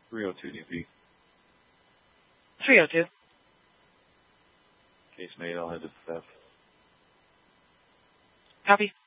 302 DP. 302. Case made, I'll head to theft. Copy.